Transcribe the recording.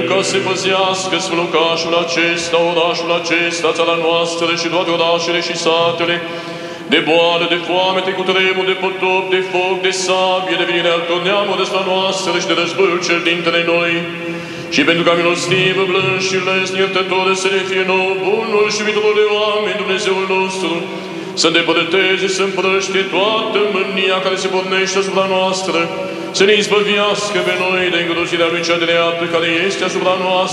ca să păzească spălucașul acesta, orașul acesta, țara noastră și toate orașele și satele, de boală, de foamete, cu tremur, de potop, de foc, de sabie, de venire altor neamuri despre noastră și de războiul cel dintre noi. Și pentru ca milostivă, blând și lesnic, iertătoră să ne fie nouă, bunul și iubitorul de oameni, Dumnezeul nostru, să îndepărteze, să împrăștie toată mânia care se pornește asupra noastră, să ne izbăvească pe noi de îngrozirea lui cea dreaptă care este asupra noastră,